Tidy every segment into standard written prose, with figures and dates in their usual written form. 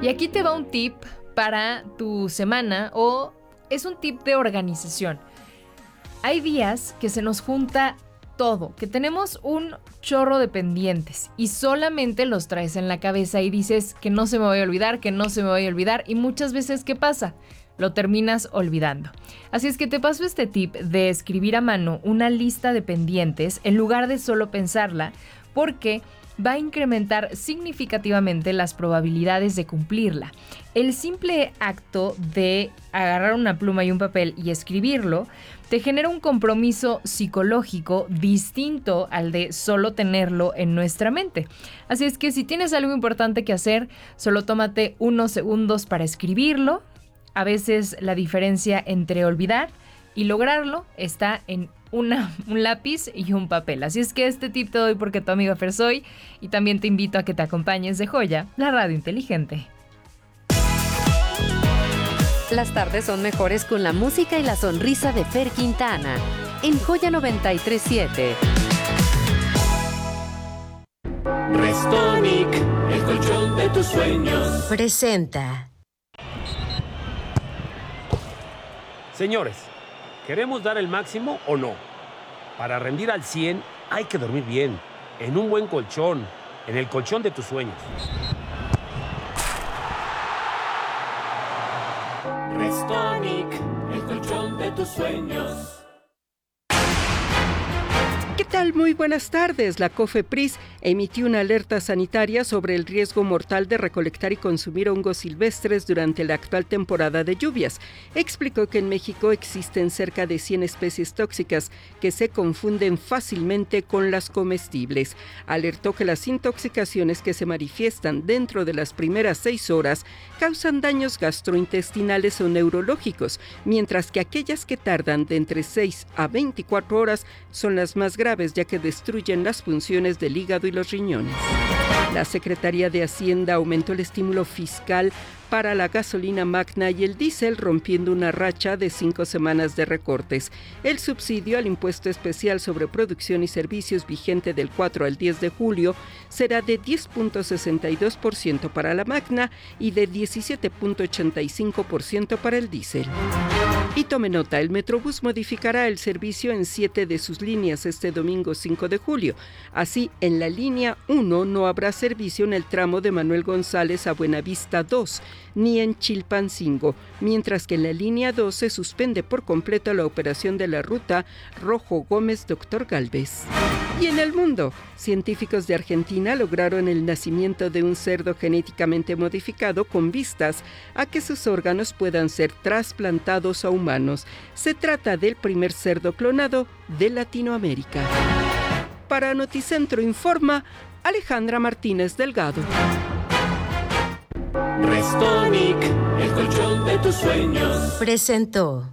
Y aquí te va un tip para tu semana, o es un tip de organización. Hay días que se nos junta todo, que tenemos un chorro de pendientes y solamente los traes en la cabeza y dices que no se me vaya a olvidar, que no se me vaya a olvidar, y muchas veces ¿qué pasa? Lo terminas olvidando. Así es que te paso este tip de escribir a mano una lista de pendientes en lugar de solo pensarla, porque va a incrementar significativamente las probabilidades de cumplirla. El simple acto de agarrar una pluma y un papel y escribirlo te genera un compromiso psicológico distinto al de solo tenerlo en nuestra mente. Así es que si tienes algo importante que hacer, solo tómate unos segundos para escribirlo. A veces la diferencia entre olvidar y lograrlo está en un lápiz y un papel. Así es que este tip te doy porque tu amiga Fer soy, y también te invito a que te acompañes de Joya, la radio inteligente. Las tardes son mejores con la música y la sonrisa de Fer Quintana en Joya 93.7. Restonic, el colchón de tus sueños. Presenta. Señores, ¿queremos dar el máximo o no? Para rendir al 100 hay que dormir bien, en un buen colchón, en el colchón de tus sueños. Restonic, el colchón de tus sueños. ¿Qué tal? Muy buenas tardes. La COFEPRIS emitió una alerta sanitaria sobre el riesgo mortal de recolectar y consumir hongos silvestres durante la actual temporada de lluvias. Explicó que en México existen cerca de 100 especies tóxicas que se confunden fácilmente con las comestibles. Alertó que las intoxicaciones que se manifiestan dentro de las primeras 6 horas causan daños gastrointestinales o neurológicos, mientras que aquellas que tardan de entre 6 a 24 horas son las más graves, ya que destruyen las funciones del hígado y los riñones. La Secretaría de Hacienda aumentó el estímulo fiscal para la gasolina magna y el diésel, rompiendo una racha de 5 semanas de recortes. El subsidio al impuesto especial sobre producción y servicios vigente del 4 al 10 de julio será de 10.62% para la magna y de 17.85% para el diésel. Y tome nota, el Metrobús modificará el servicio en 7 de sus líneas este domingo 5 de julio. Así, en la línea 1 no habrá servicio en el tramo de Manuel González a Buenavista 2, ni en Chilpancingo, mientras que en la línea 2 se suspende por completo la operación de la ruta Rojo Gómez Dr. Gálvez. Y en el mundo, científicos de Argentina lograron el nacimiento de un cerdo genéticamente modificado con vistas a que sus órganos puedan ser trasplantados a humanos. Se trata del primer cerdo clonado de Latinoamérica. Para Noticentro informa Alejandra Martínez Delgado. Restonic, el colchón de tus sueños. Presentó.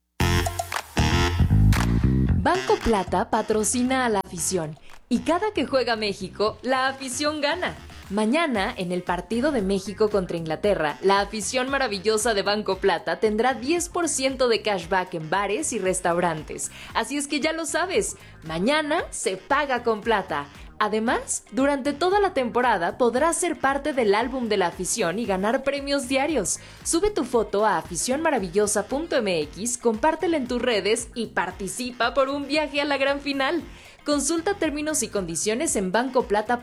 Banco Plata patrocina a la afición, y cada que juega México, la afición gana. Mañana, en el partido de México contra Inglaterra, la afición maravillosa de Banco Plata tendrá 10% de cashback en bares y restaurantes. Así es que ya lo sabes, mañana se paga con plata. Además, durante toda la temporada podrás ser parte del álbum de la afición y ganar premios diarios. Sube tu foto a aficionmaravillosa.mx, compártela en tus redes y participa por un viaje a la gran final. Consulta términos y condiciones en bancoplata.com.